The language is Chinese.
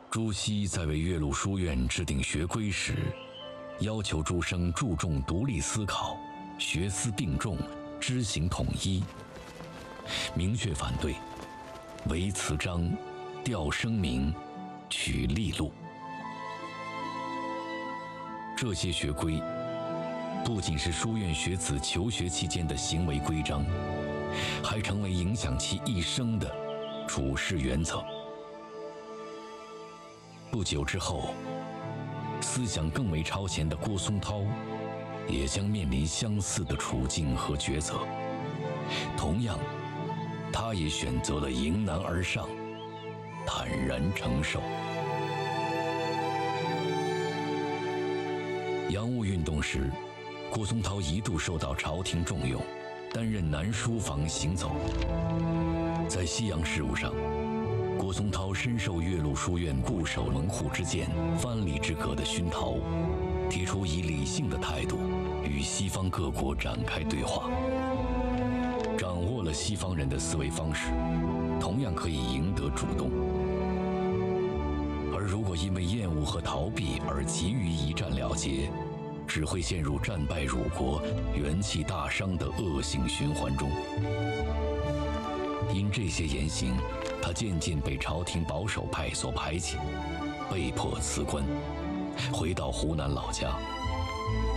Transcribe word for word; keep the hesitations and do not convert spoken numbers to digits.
朱熹在为岳麓书院制定学规时，要求诸生注重独立思考，学思并重，知行统一，明确反对唯词章，调声明，取利禄。这些学规不仅是书院学子求学期间的行为规章，还成为影响其一生的处事原则。不久之后，思想更为超前的郭松涛也将面临相似的处境和抉择。同样，他也选择了迎难而上，坦然承受。洋务运动时，郭松涛一度受到朝廷重用，担任南书房行走。在西洋事务上，郭松涛深受岳麓书院固守门户之见、藩篱之隔的熏陶，提出以理性的态度与西方各国展开对话。掌握了西方人的思维方式，同样可以赢得主动。而如果因为厌恶和逃避而急于一战了结，只会陷入战败辱国、元气大伤的恶性循环中。因这些言行，他渐渐被朝廷保守派所排挤，被迫辞官，回到湖南老家。